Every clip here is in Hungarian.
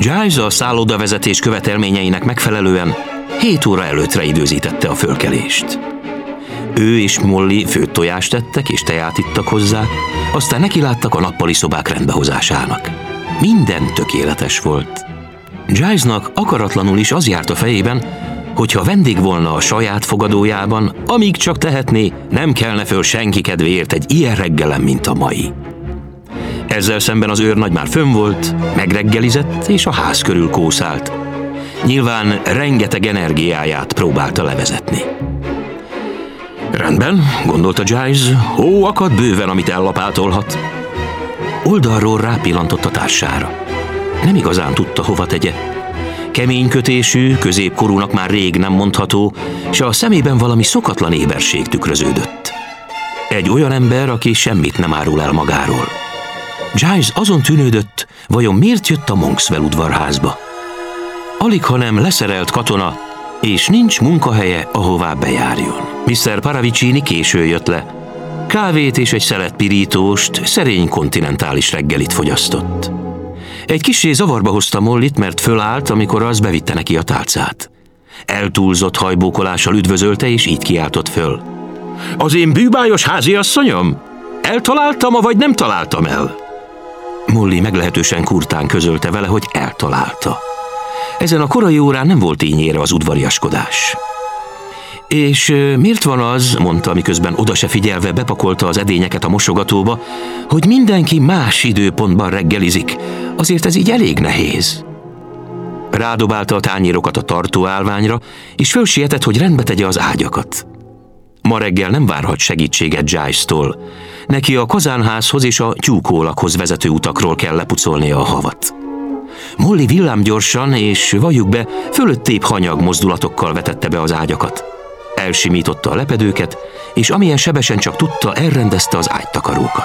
Giles a szállodavezetés követelményeinek megfelelően 7 óra előttre időzítette a fölkelést. Ő és Molly főtt tojást tettek és teját ittak hozzá, aztán nekiláttak a nappali szobák rendbehozásának. Minden tökéletes volt. Gilesnak akaratlanul is az járt a fejében, hogyha vendég volna a saját fogadójában, amíg csak tehetné, nem kelne föl senki kedvéért egy ilyen reggelen, mint a mai. Ezzel szemben az őrnagy már fönn volt, megreggelizett és a ház körül kószált. Nyilván rengeteg energiáját próbálta levezetni. Rendben, gondolta Giles, hó akad bőven, amit ellapátolhat. Oldalról rápillantott a társára. Nem igazán tudta, hova tegye. Kemény kötésű, középkorúnak már rég nem mondható, s a szemében valami szokatlan éberség tükröződött. Egy olyan ember, aki semmit nem árul el magáról. Giles azon tűnődött, vajon miért jött a Monkswell udvarházba. Alighanem leszerelt katona, és nincs munkahelye, ahová bejárjon. Mr. Paravicini késő jött le. Kávét és egy szelet pirítóst, szerény kontinentális reggelit fogyasztott. Egy kissé zavarba hozta Mollyt, mert fölállt, amikor az bevitte neki a tálcát. Eltúlzott hajbókolással üdvözölte, és így kiáltott föl. Az én bűbájos háziasszonyom? Eltaláltam, vagy nem találtam el? Molly meglehetősen kurtán közölte vele, hogy eltalálta. Ezen a korai órán nem volt ínyére az udvariaskodás. És miért van az, mondta, miközben oda se figyelve bepakolta az edényeket a mosogatóba, hogy mindenki más időpontban reggelizik, azért ez így elég nehéz. Rádobálta a tányérokat a tartóállványra, és fölsietett, hogy rendbe tegye az ágyakat. Ma reggel nem várhat segítséget Giles-tól. Neki a kazánházhoz és a tyúkólakhoz vezető utakról kell lepucolnia a havat. Molly villámgyorsan és valljuk be, fölöttébb hanyag mozdulatokkal vetette be az ágyakat. Elsimította a lepedőket, és amilyen sebesen csak tudta, elrendezte az ágytakarókat.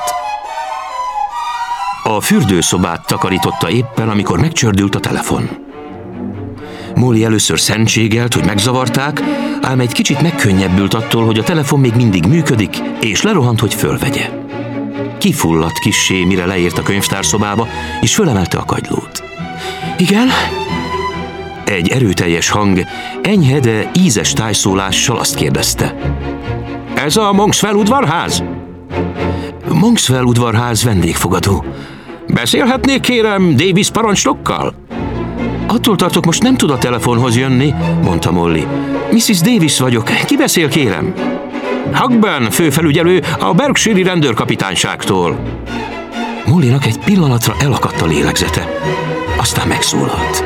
A fürdőszobát takarította éppen, amikor megcsördült a telefon. Molly először szentségelt, hogy megzavarták, ám egy kicsit megkönnyebbült attól, hogy a telefon még mindig működik, és lerohant, hogy fölvegye. Kifulladt kissé, mire leért a könyvtárszobába, és fölemelte a kagylót. Igen? Egy erőteljes hang, enyhe, de ízes tájszólással azt kérdezte. Ez a Monkswell udvarház? Monkswell udvarház vendégfogadó. Beszélhetnék, kérem, Davis parancsnokkal? Attól tartok, most nem tud a telefonhoz jönni, mondta Molly. Mrs. Davis vagyok, ki beszél, kérem? Hogben, főfelügyelő, a Berkshire-i rendőrkapitányságtól. Mollynak egy pillanatra elakadt a lélegzete. Aztán megszólalt.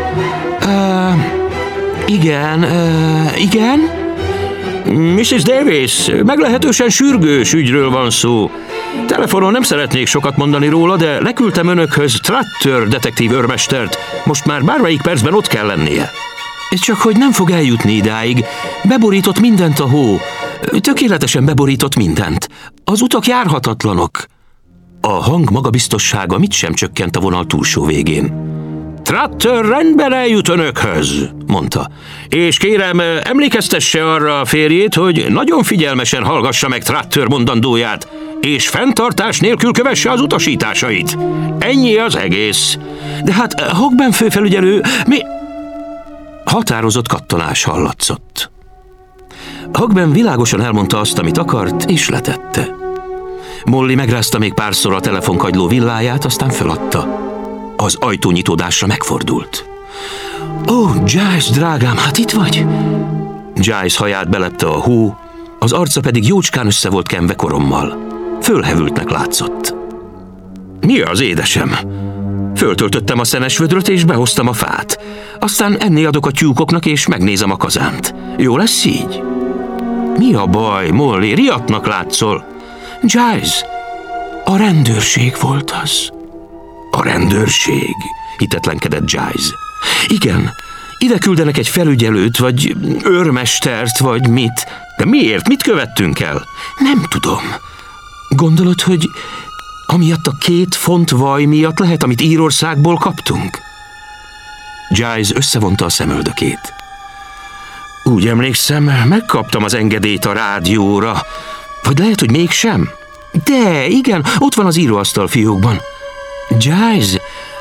Igen? Mrs. Davis, meglehetősen sürgős ügyről van szó. Telefonon nem szeretnék sokat mondani róla, de leküldtem önökhöz Tratter detektív őrmestert. Most már bármelyik percben ott kell lennie. Csak hogy nem fog eljutni idáig. Beborított mindent a hó. Tökéletesen beborított mindent. Az utak járhatatlanok. A hang magabiztossága mit sem csökkent a vonal túlsó végén. Tratter rendben eljut önökhöz, mondta. És kérem, emlékeztesse arra a férjét, hogy nagyon figyelmesen hallgassa meg Tratter mondandóját, és fenntartás nélkül kövesse az utasításait. Ennyi az egész. De hát, Hogben főfelügyelő, mi... Határozott kattanás hallatszott. Hogben világosan elmondta azt, amit akart, és letette. Molly megrázta még párszor a telefonkagyló villáját, aztán feladta. Az ajtónyitódásra megfordult. Ó, Giles, drágám, hát itt vagy? Giles haját belepte a hó, az arca pedig jócskán össze volt kenve korommal. Fölhevültnek látszott. Mi az, édesem? Föltöltöttem a szenes vödröt, és behoztam a fát. Aztán enni adok a tyúkoknak, és megnézem a kazánt. Jó lesz így? Mi a baj, Molly? Riadtnak látszol. Giles, a rendőrség volt az. A rendőrség? Hitetlenkedett Giles. Igen, ide küldenek egy felügyelőt, vagy őrmestert, vagy mit. De miért? Mit követtünk el? Nem tudom. Gondolod, hogy amiatt a 2 font vaj miatt lehet, amit Írországból kaptunk? Giles összevonta a szemöldökét. Úgy emlékszem, megkaptam az engedélyt a rádióra. Vagy lehet, hogy mégsem? De, igen, ott van az íróasztal fiókban. Giles,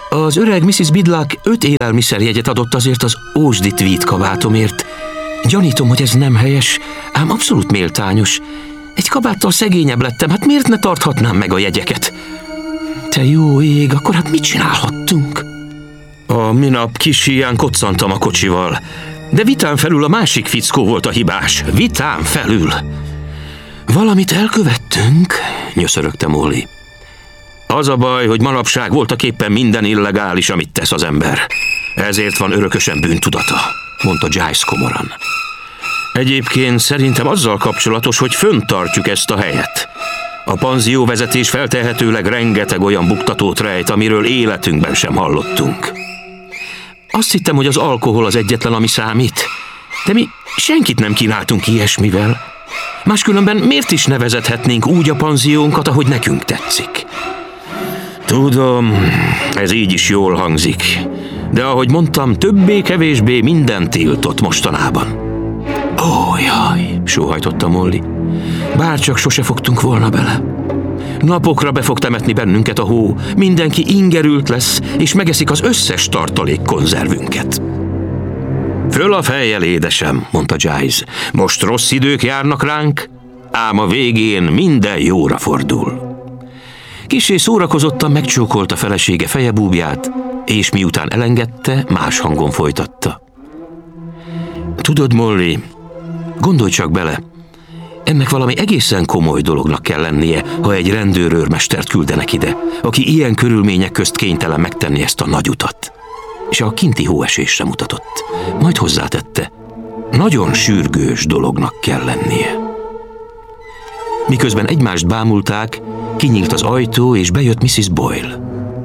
Az öreg Mrs. Bidlack 5 élelmiszerjegyet adott azért az ósdi tweed kabátomért. Gyanítom, hogy ez nem helyes, ám abszolút méltányos. Egy kabáttal szegényebb lettem, hát miért ne tarthatnám meg a jegyeket? Te jó ég, akkor hát mit csinálhattunk? A minap kis híján koccantam a kocsival, de vitán felül a másik fickó volt a hibás. Vitán felül. Valamit elkövettünk, nyöszörögte Molly. Az a baj, hogy manapság voltaképpen minden illegális, amit tesz az ember. Ezért van örökösen bűntudata, mondta Giles komoran. Egyébként szerintem azzal kapcsolatos, hogy fönntartjuk ezt a helyet. A panzióvezetés feltehetőleg rengeteg olyan buktatót rejt, amiről életünkben sem hallottunk. Azt hittem, hogy az alkohol az egyetlen, ami számít. De mi senkit nem kínáltunk ilyesmivel. Máskülönben miért is nevezethetnénk úgy a panziónkat, ahogy nekünk tetszik? Tudom, ez így is jól hangzik. De ahogy mondtam, többé-kevésbé minden tiltott mostanában. Ó, jaj, sóhajtotta Molly. Bárcsak sose fogtunk volna bele. Napokra be fog temetni bennünket a hó, mindenki ingerült lesz, és megeszik az összes tartalék konzervünket. Föl a fejjel, édesem, mondta Giles. Most rossz idők járnak ránk, ám a végén minden jóra fordul. Kissé szórakozottan megcsókolta felesége fejebúbját, és miután elengedte, más hangon folytatta. Tudod, Molly, gondolj csak bele, ennek valami egészen komoly dolognak kell lennie, ha egy rendőrőrmestert küldenek ide, aki ilyen körülmények közt kénytelen megtenni ezt a nagy utat. És a kinti hóesésre mutatott. Majd hozzátette, nagyon sürgős dolognak kell lennie. Miközben egymást bámulták, kinyílt az ajtó, és bejött Mrs. Boyle.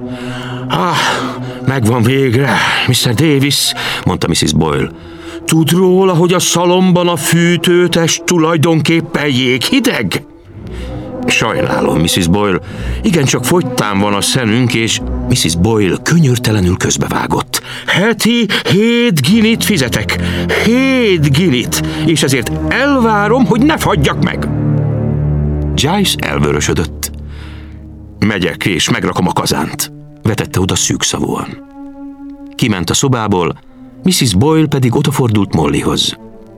Megvan végre, Mr. Davis, mondta Mrs. Boyle. Tud róla, hogy a szalomban a fűtőtest tulajdonképpen jéghideg? Sajnálom, Mrs. Boyle. Igencsak fogytán van a szenünk, és Mrs. Boyle könyörtelenül közbevágott. Heti 7 guinit fizetek. 7 guinit, és ezért elvárom, hogy ne fagyjak meg. Giles elvörösödött. Megyek, és megrakom a kazánt, vetette oda szűkszavúan. Kiment a szobából, Mrs. Boyle pedig odafordult Mollyhoz.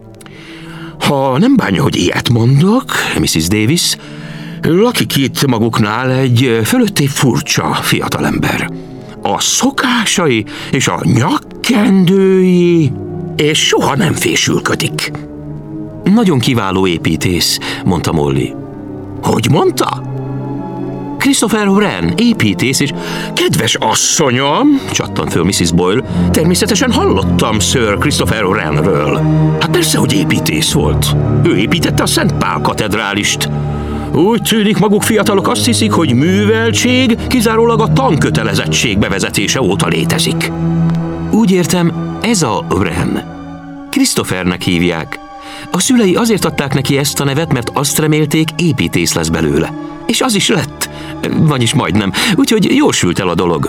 Ha nem bánja, hogy ilyet mondok, Mrs. Davis, lakik itt maguknál egy fölötté furcsa fiatalember. A szokásai és a nyakkendői, és soha nem fésülködik. Nagyon kiváló építész, mondta Molly. Hogy mondta? Christopher Wren, építész, és kedves asszonyom, csattant föl Mrs. Boyle, természetesen hallottam Sir Christopher Wrenről. Hát persze, hogy építész volt. Ő építette a Szent Pál katedrálist. Úgy tűnik, maguk fiatalok azt hiszik, hogy műveltség kizárólag a tankötelezettség bevezetése óta létezik. Úgy értem, ez a Wren. Christophernek hívják. A szülei azért adták neki ezt a nevet, mert azt remélték, építész lesz belőle. És az is lett. Vagyis majdnem. Úgyhogy jól sült el a dolog.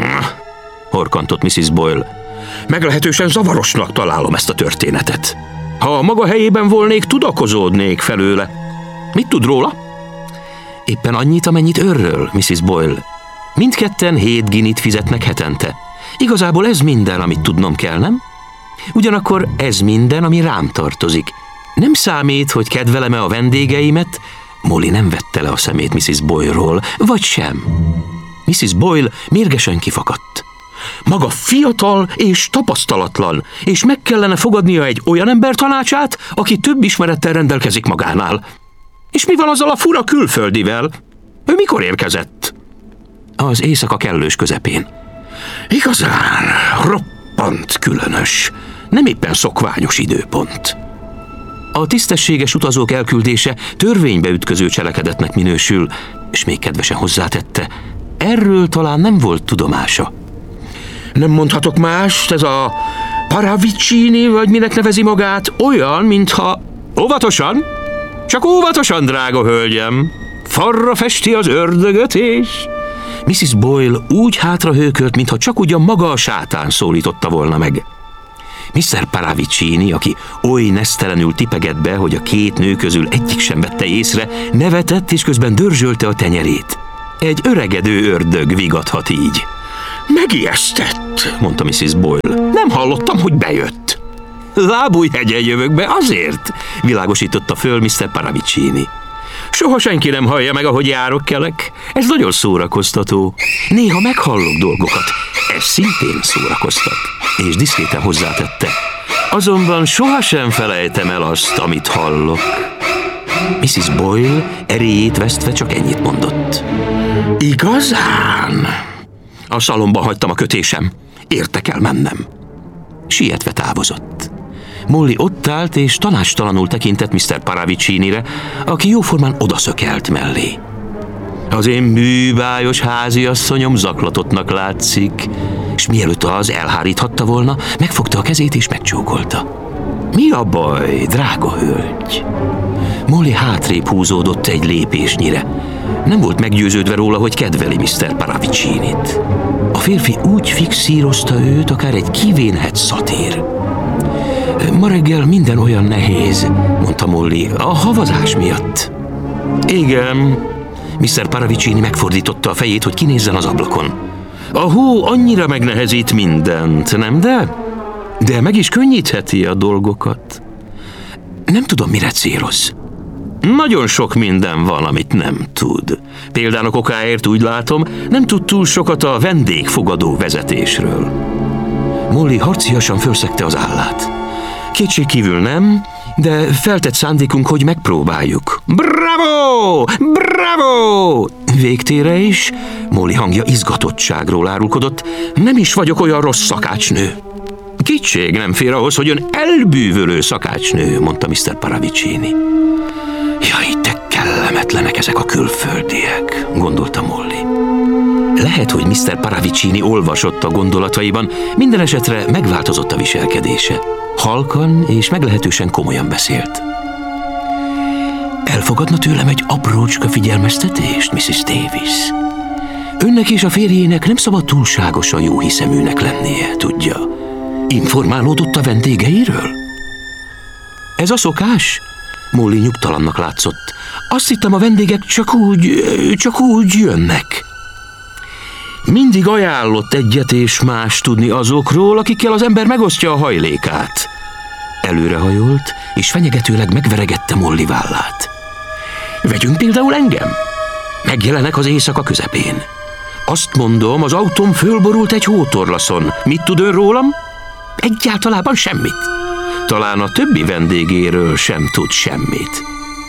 Horkantott Mrs. Boyle. Meglehetősen zavarosnak találom ezt a történetet. Ha a maga helyében volnék, tudakozódnék felőle. Mit tud róla? Éppen annyit, amennyit önről, Mrs. Boyle. Mindketten 7 guinit fizetnek hetente. Igazából ez minden, amit tudnom kell, nem? Ugyanakkor ez minden, ami rám tartozik. Nem számít, hogy kedvelem-e a vendégeimet. Molly nem vette le a szemét Mrs. Boyle-ról, vagy sem. Mrs. Boyle mérgesen kifakadt. Maga fiatal és tapasztalatlan, és meg kellene fogadnia egy olyan ember tanácsát, aki több ismerettel rendelkezik magánál. És mi van azzal a fura külföldivel? Ő mikor érkezett? Az éjszaka kellős közepén. Igazán roppant különös, nem éppen szokványos időpont. A tisztességes utazók elküldése törvénybe ütköző cselekedetnek minősül, és még kedvesen hozzátette, erről talán nem volt tudomása. Nem mondhatok mást, ez a Paravicini, vagy minek nevezi magát, olyan, mintha... Óvatosan! Csak óvatosan, drága hölgyem! Farra festi az ördögöt, és... Mrs. Boyle úgy hátrahőkölt, mintha csak ugyan maga a sátán szólította volna meg. Mr. Paravicini, aki oly nesztelenül tipegett be, hogy a 2 nő közül egyik sem vette észre, nevetett és közben dörzsölte a tenyerét. Egy öregedő ördög vigadhat így. Megijesztett, mondta Mrs. Boyle. Nem hallottam, hogy bejött. Lábújhegyen jövök be azért, világosította föl Mr. Paravicini. Soha senki nem hallja meg, ahogy járok kelek. Ez nagyon szórakoztató. Néha meghallok dolgokat. Ez szintén szórakoztat. És diszkréten hozzátette. Azonban sohasem felejtem el azt, amit hallok. Mrs. Boyle erélyét vesztve csak ennyit mondott. Igazán? A szalomba hagytam a kötésem. Érte kell mennem. Sietve távozott. Molly ott állt és tanácstalanul tekintett Mr. Paravicinire, aki jóformán odaszökelt mellé. Az én bűbájos háziasszonyom zaklatottnak látszik, és mielőtt az elháríthatta volna, megfogta a kezét és megcsókolta. Mi a baj, drága hölgy? Molly hátrébb húzódott egy lépésnyire. Nem volt meggyőződve róla, hogy kedveli Mr. Paravicinit. A férfi úgy fixírozta őt, akár egy kivénhet szatír. Ma reggel minden olyan nehéz, mondta Molly, a havazás miatt. Igen, Mr. Paravicini megfordította a fejét, hogy kinézzen az ablakon. A hó annyira megnehezít mindent, nem de? De meg is könnyítheti a dolgokat. Nem tudom, mire céloz. Nagyon sok minden van, amit nem tud. Például okáért úgy látom, nem tud túl sokat a vendégfogadó vezetésről. Molly harciasan fölszegte az állát. Kétségkívül nem, de feltett szándékunk, hogy megpróbáljuk. Bravo! Bravo! Végtére is, Molly hangja izgatottságról árulkodott, nem is vagyok olyan rossz szakácsnő. Kétség nem fér ahhoz, hogy ön elbűvölő szakácsnő, mondta Mr. Paravicini. Jaj, de kellemetlenek ezek a külföldiek, gondolta Molly. Lehet, hogy Mr. Paravicini olvasott a gondolataiban, minden esetre megváltozott a viselkedése. Halkan és meglehetősen komolyan beszélt. Elfogadna tőlem egy aprócska figyelmeztetést, Mrs. Davis? Önnek és a férjének nem szabad túlságosan jóhiszeműnek lennie, tudja. Informálódott a vendégeiről? Ez a szokás? Molly nyugtalannak látszott. Azt hittem, a vendégek csak úgy jönnek. Mindig ajánlott egyet és más tudni azokról, akikkel az ember megosztja a hajlékát. Előrehajolt, és fenyegetőleg megveregette Molly vállát. Vegyünk például engem. Megjelenek az éjszaka közepén. Azt mondom, az autóm fölborult egy hótorlaszon. Mit tud ön rólam? Egyáltalában semmit. Talán a többi vendégéről sem tud semmit.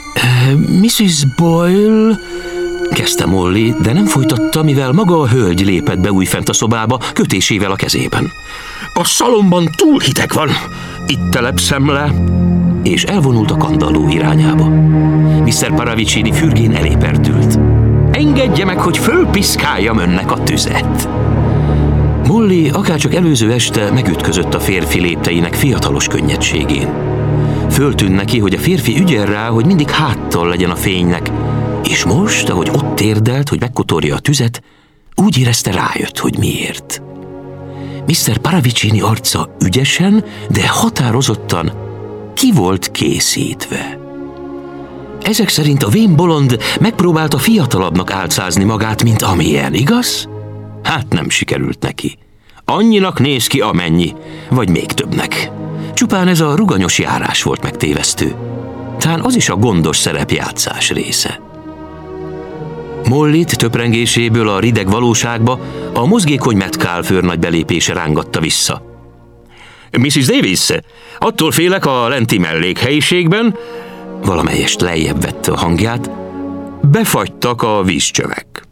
Mrs. Boyle... kezdte Molly, de nem folytatta, mivel maga a hölgy lépett be újfent a szobába, kötésével a kezében. A szalomban túl hideg van, itt telepszem le, és elvonult a kandalló irányába. Mr. Paravicini fürgén elé perdült. Engedje meg, hogy fölpiszkáljam önnek a tüzet. Molly akárcsak előző este megütközött a férfi lépteinek fiatalos könnyedségén. Föltűnt neki, hogy a férfi ügyel rá, hogy mindig háttal legyen a fénynek, és most, ahogy ott térdelt, hogy megkotorja a tüzet, úgy érezte, rájött, hogy miért. Mr. Paravicini arca ügyesen, de határozottan ki volt készítve. Ezek szerint a vén bolond megpróbálta fiatalabbnak álcázni magát, mint amilyen, igaz? Hát nem sikerült neki. Annyinak néz ki, amennyi, vagy még többnek. Csupán ez a ruganyos járás volt megtévesztő. Talán az is a gondos szerepjátszás része. Mollyt töprengéséből a rideg valóságba a mozgékony Metcalfe őrnagy belépése rángatta vissza. Mrs. Davis, attól félek, a lenti mellékhelyiségben, valamelyest lejjebb vette a hangját, befagytak a vízcsövek.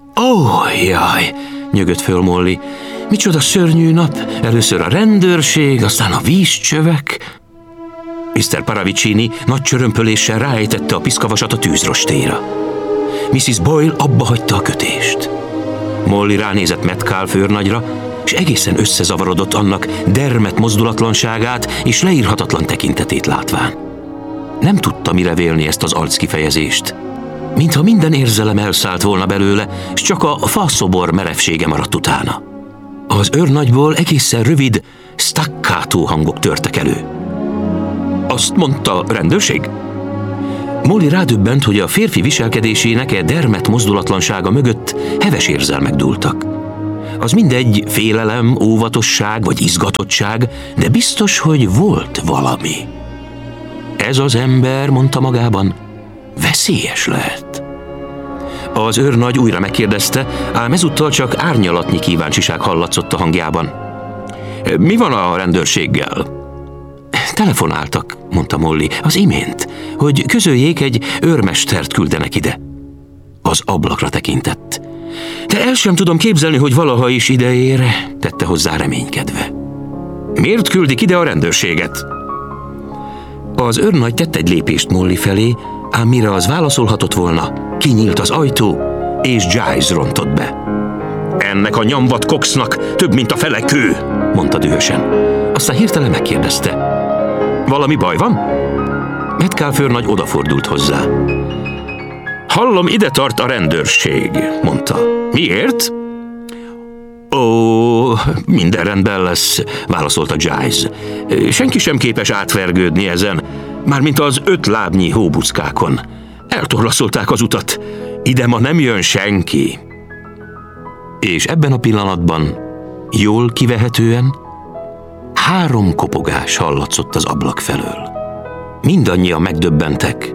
Jaj, nyögött föl Molly. Micsoda szörnyű nap, először a rendőrség, aztán a vízcsövek. Mr. Paravicini nagy csörömpöléssel ráejtette a piszkavasat a tűzrostéra. Mrs. Boyle abba hagyta a kötést. Molly ránézett Metcalfe őrnagyra, és egészen összezavarodott annak dermedt mozdulatlanságát és leírhatatlan tekintetét látván. Nem tudta, mire vélni ezt az arckifejezést. Mintha minden érzelem elszállt volna belőle, és csak a faszobor merevsége maradt utána. Az őrnagyból egészen rövid, staccato hangok törtek elő. Azt mondta, rendőrség? Molly rádöbbent, hogy a férfi viselkedésének dermedt mozdulatlansága mögött heves érzelmek dúltak. Az mindegy, félelem, óvatosság vagy izgatottság, de biztos, hogy volt valami. Ez az ember, mondta magában, veszélyes lehet. Az őrnagy újra megkérdezte, ám ezúttal csak árnyalatnyi kíváncsiság hallatszott a hangjában. Mi van a rendőrséggel? Telefonáltak, mondta Molly, az imént, hogy közöljék, egy őrmestert küldenek ide. Az ablakra tekintett. De el sem tudom képzelni, hogy valaha is ideér, tette hozzá reménykedve. Miért küldik ide a rendőrséget? Az őrnagy tett egy lépést Molly felé, ám mire az válaszolhatott volna, kinyílt az ajtó, és Giles rontott be. Ennek a nyomvat Coxnak több, mint a fele kő, mondta dühösen. Aztán hirtelen megkérdezte. Valami baj van? Metcalfe őrnagy odafordult hozzá. Hallom, ide tart a rendőrség, mondta. Miért? Ó, minden rendben lesz, válaszolta Giles. Senki sem képes átvergődni ezen, mármint az 5 lábnyi hóbuckákon. Eltorlaszolták az utat. Ide ma nem jön senki. És ebben a pillanatban, jól kivehetően, 3 kopogás hallatszott az ablak felől. Mindannyian megdöbbentek.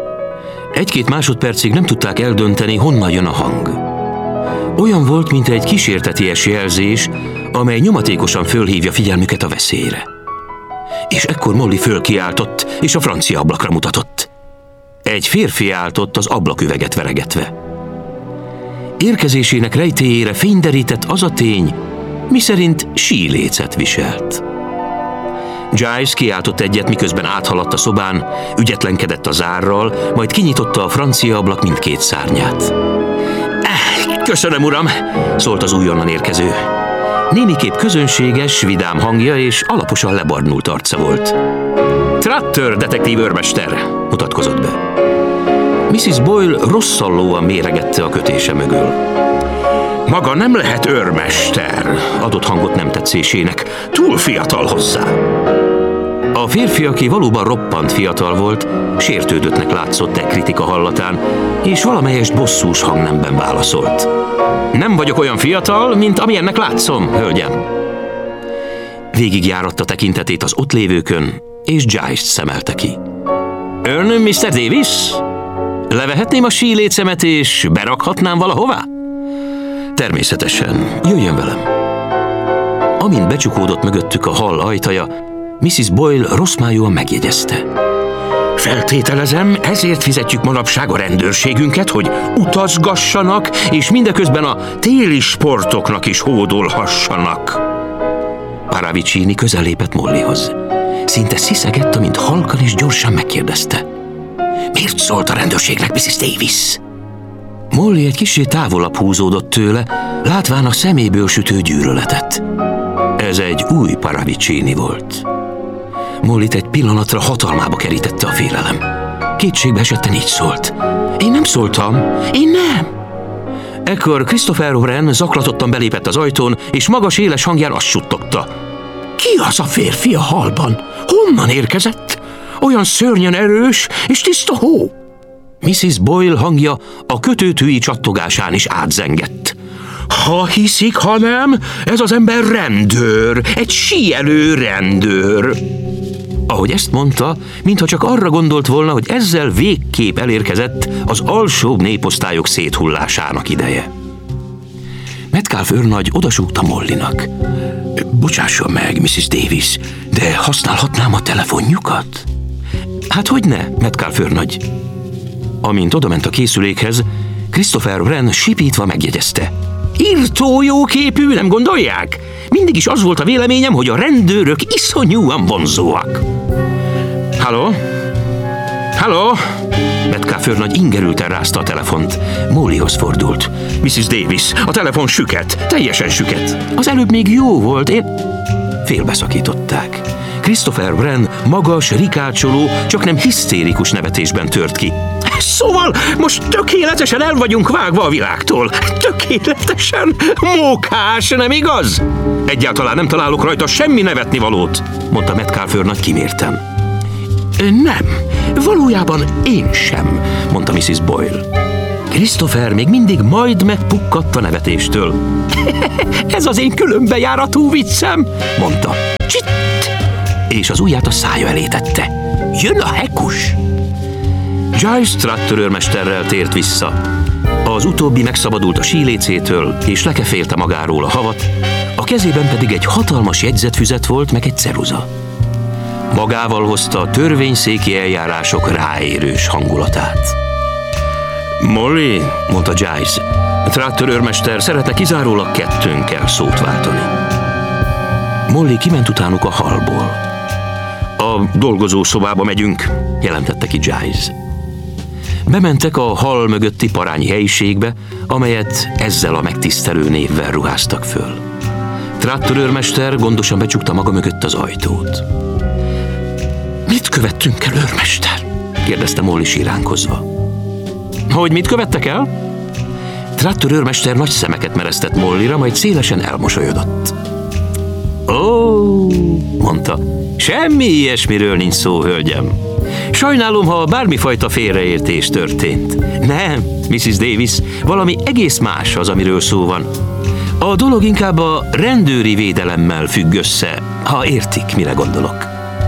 1-2 másodpercig nem tudták eldönteni, honnan jön a hang. Olyan volt, mint egy kísérteties jelzés, amely nyomatékosan fölhívja figyelmüket a veszélyre. És ekkor Molly fölkiáltott, és a francia ablakra mutatott. Egy férfi állt ott az ablaküveget veregetve. Érkezésének rejtélyére fényderített az a tény, miszerint sílécet viselt. Giles kiáltott egyet, miközben áthaladt a szobán, ügyetlenkedett az árral, majd kinyitotta a francia ablak mindkét szárnyát. Köszönöm, uram, szólt az újonnan érkező. Némiképp közönséges, vidám hangja és alaposan lebarnult arca volt. Tratter detektív őrmester, mutatkozott be. Mrs. Boyle rosszallóan méregette a kötése mögül. Maga nem lehet őrmester, adott hangot nem tetszésének, túl fiatal hozzá. A férfi, aki valóban roppant fiatal volt, sértődöttnek látszott e kritika hallatán, és valamelyest bosszús hangnemben válaszolt. Nem vagyok olyan fiatal, mint amilyennek látszom, hölgyem. Végigjáratta tekintetét az ott lévőkön, és Giles-t szemelte ki. Ön Mr. Davis? Levehetném a sílécemet, és berakhatnám valahová? Természetesen, jöjjön velem. Amint becsukódott mögöttük a hall ajtaja, Mrs. Boyle rosszmájúan megjegyezte. Feltételezem, ezért fizetjük manapság a rendőrségünket, hogy utazgassanak, és mindeközben a téli sportoknak is hódolhassanak. Paravicini közel lépett Mollyhoz. Szinte sziszegett, amint halkan és gyorsan megkérdezte. Miért szólt a rendőrségnek, Mrs. Davis? Molly egy kissé távolabb húzódott tőle, látván a szeméből sütő gyűlöletet. Ez egy új Paravicini volt. Mollyt egy pillanatra hatalmába kerítette a félelem. Kétségbe esetten így szólt. Én nem szóltam, én nem. Ekkor Christopher Wren zaklatottan belépett az ajtón, és magas éles hangján azt suttogta. Ki az a férfi a hallban? Honnan érkezett? Olyan szörnyen erős és tiszta hó. Mrs. Boyle hangja a kötőtűi csattogásán is átzengett. Ha hiszik, ha nem, ez az ember rendőr, egy síelő rendőr. Ahogy ezt mondta, mintha csak arra gondolt volna, hogy ezzel végképp elérkezett az alsóbb néposztályok széthullásának ideje. Metcalfe őrnagy odasúgta Mollynak. Bocsásson meg, Mrs. Davis, de használhatnám a telefonjukat? Hát hogyne, Metcalfe őrnagy. Amint odament a készülékhez, Christopher Wren sipítva megjegyezte. Irtó jó képű, nem gondolják? Mindig is az volt a véleményem, hogy a rendőrök iszonyúan vonzóak. Halló? Halló? Metcalfe őrnagy ingerülten rázta a telefont. Mollyhoz fordult. Mrs. Davis, a telefon süket, teljesen süket. Az előbb még jó volt, én... Félbeszakították. Christopher Wren magas, rikácsoló, csak nem hisztérikus nevetésben tört ki. Szóval most tökéletesen el vagyunk vágva a világtól. Tökéletesen mókás, nem igaz? Egyáltalán nem találok rajta semmi nevetnivalót, mondta Metcalfe őrnagy kimérten. Nem, valójában én sem, mondta Mrs. Boyle. Christopher még mindig majd megpukkadt a nevetéstől. Ez az én különbejáratú viccem, mondta. Csitt! És az ujját a szája elé tette. Jön a hekus! Giles traktorőrmesterrel tért vissza. Az utóbbi megszabadult a sílécétől, és lekefélte magáról a havat, a kezében pedig egy hatalmas jegyzetfüzet volt, meg egy ceruza. Magával hozta a törvényszéki eljárások ráérős hangulatát. Molly, mondta Giles, a traktorőrmester szeretne kizárólag kettőnkkel szót váltani. Molly kiment utánuk a hallból. A dolgozószobába megyünk, jelentette ki Giles. Bementek a hall mögötti parányi helyiségbe, amelyet ezzel a megtisztelő névvel ruháztak föl. Traktorőrmester gondosan becsukta maga mögött az ajtót. Mit követtünk el, őrmester? Kérdezte Molly siránkozva. Hogy mit követtek el? Traktorőrmester nagy szemeket meresztett Mollyra, majd szélesen elmosolyodott. Ó, mondta, semmi ilyesmiről nincs szó, hölgyem. Sajnálom, ha bármifajta félreértés történt. Nem, Mrs. Davis, valami egész más az, amiről szó van. A dolog inkább a rendőri védelemmel függ össze, ha értik, mire gondolok.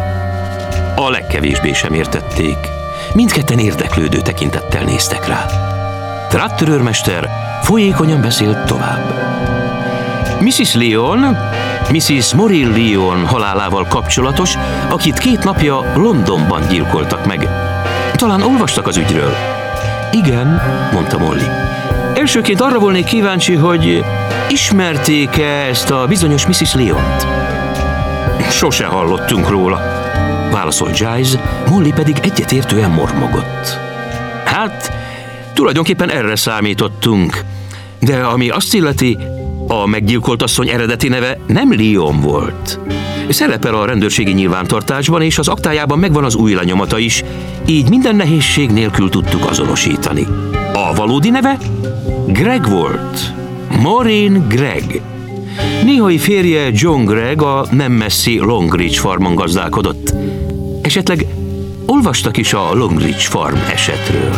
A legkevésbé sem értették. Mindketten érdeklődő tekintettel néztek rá. Traktorőrmester folyékonyan beszélt tovább. Mrs. Lyon, Mrs. Morrill Lyon halálával kapcsolatos, akit 2 napja Londonban gyilkoltak meg. Talán olvastak az ügyről? Igen, mondta Molly. Elsőként arra volnék kíváncsi, hogy ismerték-e ezt a bizonyos Mrs. Lyont? Sose hallottunk róla, válaszolt Giles, Molly pedig egyetértően mormogott. Hát, tulajdonképpen erre számítottunk, de ami azt illeti, a meggyilkolt asszony eredeti neve nem Lyon volt. Szerepel a rendőrségi nyilvántartásban, és az aktájában megvan az új lenyomata is, így minden nehézség nélkül tudtuk azonosítani. A valódi neve? Gregg volt. Maureen Gregg. Néhai férje John Gregg a nem messzi Longridge farmon gazdálkodott. Esetleg olvastak is a Longridge farm esetről.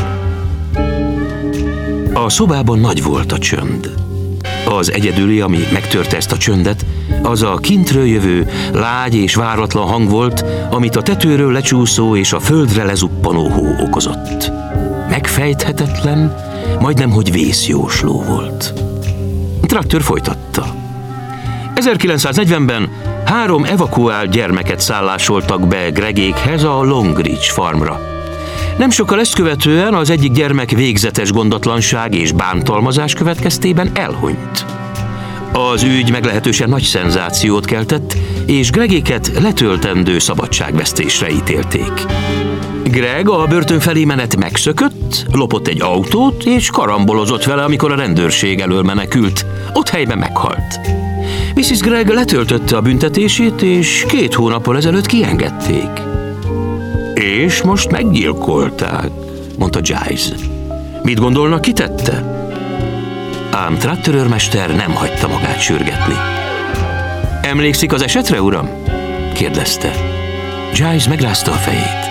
A szobában nagy volt a csönd. Az egyedüli, ami megtörte ezt a csöndet, az a kintről jövő, lágy és váratlan hang volt, amit a tetőről lecsúszó és a földre lezuppanó hó okozott. Megfejthetetlen, majdnem hogy vészjósló volt. A traktor folytatta. 1940-ben 3 evakuált gyermeket szállásoltak be Greggékhez a Longridge farmra. Nem sokkal ezt követően az egyik gyermek végzetes gondatlanság és bántalmazás következtében elhunyt. Az ügy meglehetősen nagy szenzációt keltett, és Greggéket letöltendő szabadságvesztésre ítélték. Gregg a börtön felé menet megszökött, lopott egy autót, és karambolozott vele, amikor a rendőrség elől menekült. Ott helyben meghalt. Mrs. Gregg letöltötte a büntetését, és 2 hónappal ezelőtt kiengedték. És most meggyilkolták, mondta Giles. Mit gondolnak, ki tette? Ám traktorőrmester nem hagyta magát sürgetni. Emlékszik az esetre, uram? kérdezte. Giles megrázta a fejét.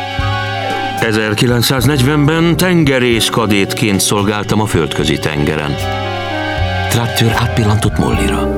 1940-ben tengerészkadétként szolgáltam a földközi tengeren. Traktor átpillantott Mollyra.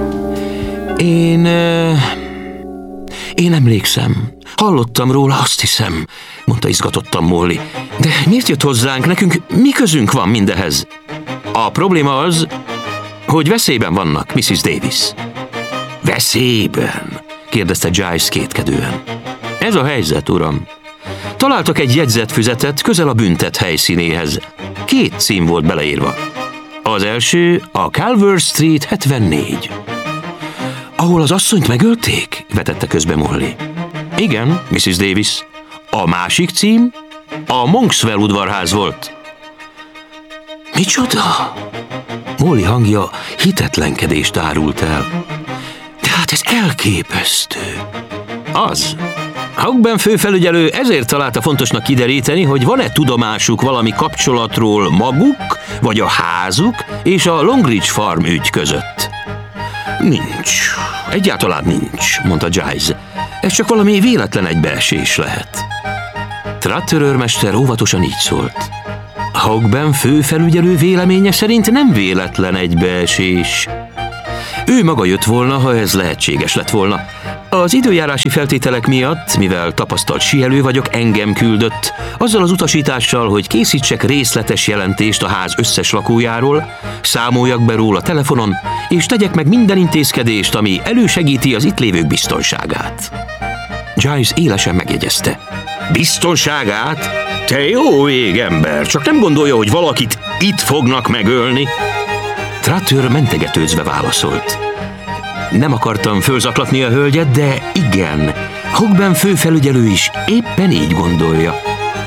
Én emlékszem. Hallottam róla, azt hiszem, mondta izgatottan Molly. De miért jött hozzánk? Nekünk mi közünk van mindehez? A probléma az, hogy veszélyben vannak, Mrs. Davis. Veszélyben? kérdezte Giles kétkedően. Ez a helyzet, uram. Találtak egy jegyzetfüzetet közel a büntet helyszínéhez. 2 cím volt beleírva. Az első a Calvert Street 74. Ahol az asszonyt megölték? Vetette közbe Molly. Igen, Mrs. Davis. A másik cím a Monkswell udvarház volt. Micsoda? Molly hangja hitetlenkedést árult el. De hát ez elképesztő. Az. Hugben főfelügyelő ezért találta fontosnak kideríteni, hogy van-e tudomásuk valami kapcsolatról maguk, vagy a házuk és a Longridge farm ügy között. Nincs. Egyáltalán nincs, mondta Giles. Ez csak valami véletlen egybeesés lehet. Traktorőrmester óvatosan így szólt. Hogben főfelügyelő véleménye szerint nem véletlen egybeesés. Ő maga jött volna, ha ez lehetséges lett volna. Az időjárási feltételek miatt, mivel tapasztalt síelő vagyok, engem küldött, azzal az utasítással, hogy készítsek részletes jelentést a ház összes lakójáról, számoljak be róla telefonon, és tegyek meg minden intézkedést, ami elősegíti az itt lévők biztonságát. Giles élesen megjegyezte. Biztonságát? Te jó égember, csak nem gondolja, hogy valakit itt fognak megölni? Trattör mentegetőzve válaszolt. Nem akartam fölzaklatni a hölgyet, de igen, Hogben főfelügyelő is éppen így gondolja.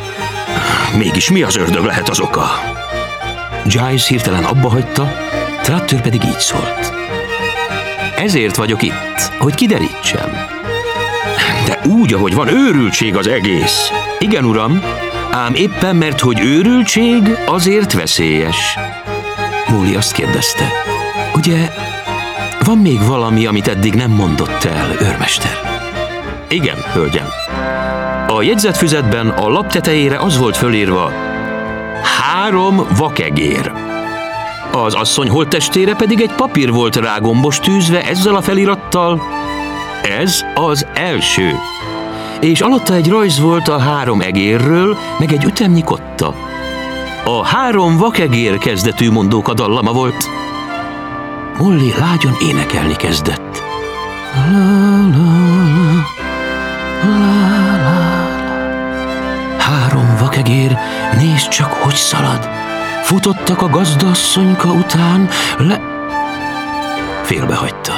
Mégis mi az ördög lehet az oka? Giles hirtelen abbahagyta, Trattör pedig így szólt. Ezért vagyok itt, hogy kiderítsem. De úgy, ahogy van, őrültség az egész. Igen, uram, ám éppen mert, hogy őrültség, azért veszélyes. Molly azt kérdezte, ugye van még valami, amit eddig nem mondott el, őrmester? Igen, hölgyem. A jegyzetfüzetben a lap tetejére az volt fölírva, 3 vakegér. Az asszony holttestére pedig egy papír volt rágombos tűzve ezzel a felirattal, ez az első. És alatta egy rajz volt a 3 egérről, meg egy ütemnyi kotta. A 3 vakegér kezdetű mondóka dallama volt. Molly lágyan énekelni kezdett. La, la, la, la. 3 vakegér, nézd csak, hogy szalad. Futottak a gazdaasszonyka után, Félbehagyta.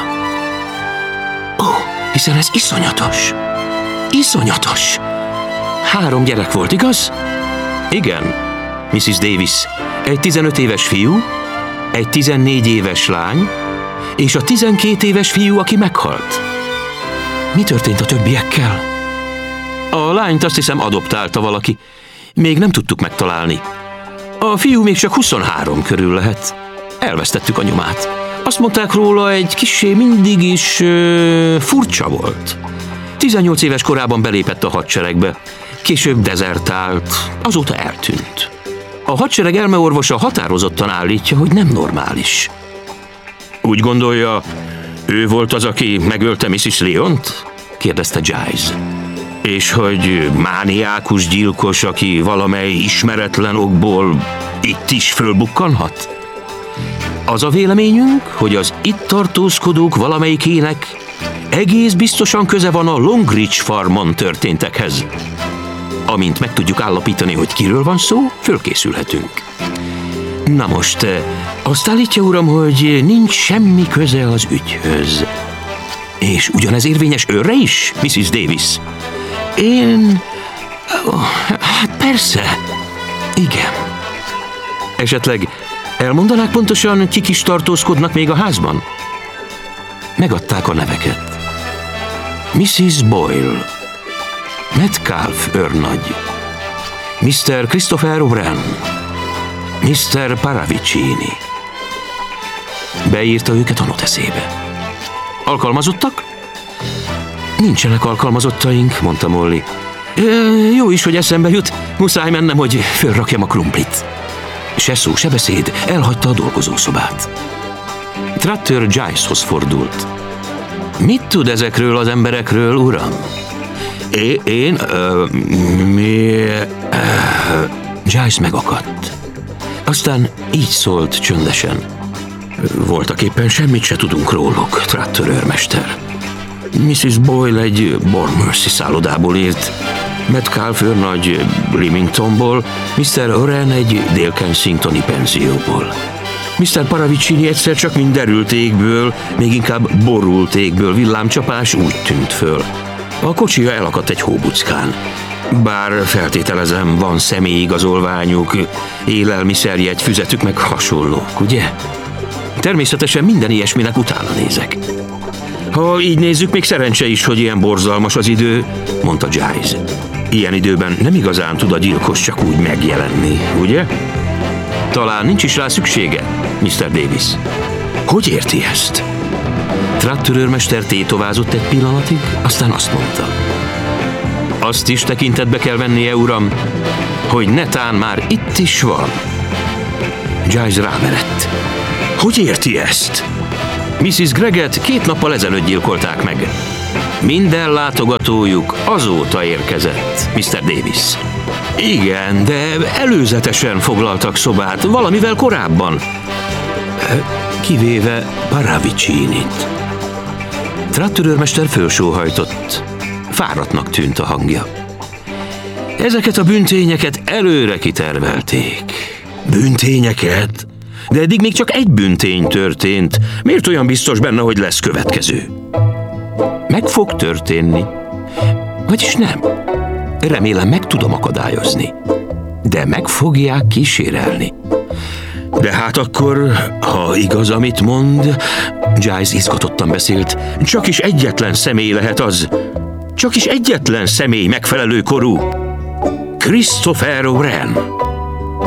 Ó, hiszen ez iszonyatos. Iszonyatos. 3 gyerek volt, igaz? Igen, Mrs. Davis. Egy 15 éves fiú, egy 14 éves lány, és a 12 éves fiú, aki meghalt. Mi történt a többiekkel? A lányt azt hiszem adoptálta valaki. Még nem tudtuk megtalálni. A fiú még csak 23 körül lehet. Elvesztettük a nyomát. Azt mondták róla, egy kissé mindig is furcsa volt. 18 éves korában belépett a hadseregbe. Később dezertált, azóta eltűnt. A hadsereg elmeorvosa határozottan állítja, hogy nem normális. Úgy gondolja, ő volt az, aki megölte Mrs. Lyont? Kérdezte Giles. És hogy mániákus gyilkos, aki valamely ismeretlen okból itt is fölbukkanhat? Az a véleményünk, hogy az itt tartózkodók valamelyikének egész biztosan köze van a Longridge farmon történtekhez. Amint meg tudjuk állapítani, hogy kiről van szó, fölkészülhetünk. Na most, azt állítja, uram, hogy nincs semmi köze az ügyhöz. És ugyanez érvényes őrre is, Mrs. Davis? Hát persze. Igen. Esetleg elmondanák pontosan, kik is tartózkodnak még a házban? Megadták a neveket. Mrs. Boyle, Metcalf őrnagy, Mr. Christopher Wren, Mr. Paravicini. Beírta őket a noteszébe. Alkalmazottak? Nincsenek alkalmazottaink, mondta Molly. Jó is, hogy eszembe jut, muszáj mennem, hogy fölrakjam a krumplit. Se szó, se beszéd, elhagyta a dolgozószobát. Trattör Gileshoz fordult. Mit tud ezekről az emberekről, uram? Giles megakadt. Aztán így szólt csöndesen. Voltak éppen semmit se tudunk róluk, Trattör őrmester. Mrs. Boyle egy Bournemouthi szállodából írt, Metcalf őrnagy Leamingtonból, Mr. Wren egy Dél-Kensingtoni penzióból. Mr. Paravicini egyszer csak mind derült égből, még inkább borult égből villámcsapás úgy tűnt föl. A kocsija elakadt egy hóbuckán. Bár feltételezem, van személyigazolványuk, élelmiszerjegy, füzetük meg hasonlók, ugye? Természetesen minden ilyesminek utána nézek. Ha így nézzük, még szerencse is, hogy ilyen borzalmas az idő, mondta Giles. Ilyen időben nem igazán tud a gyilkos csak úgy megjelenni, ugye? Talán nincs is rá szüksége, Mr. Davis. Hogy érti ezt? Trattör őrmester tétovázott egy pillanatig, aztán azt mondta. Azt is tekintetbe kell vennie, uram, hogy netán már itt is van. Giles rámerett. Hogy érti ezt? Mrs. Gregget 2 nappal ezelőtt gyilkolták meg. Minden látogatójuk azóta érkezett, Mr. Davis. Igen, de előzetesen foglaltak szobát, valamivel korábban. Kivéve Paravicini-t. Trattőrőrmester fölsóhajtott. Fáradtnak tűnt a hangja. Ezeket a büntényeket előre kitervelték. Büntényeket? De eddig még csak egy büntény történt. Miért olyan biztos benne, hogy lesz következő? Meg fog történni. Vagyis nem. Remélem meg tudom akadályozni. De meg fogják kísérelni. De hát akkor, ha igaz, amit mond, Giles izgatottan beszélt, csak is egyetlen személy lehet az. Csak is egyetlen személy megfelelő korú. Christopher Wren.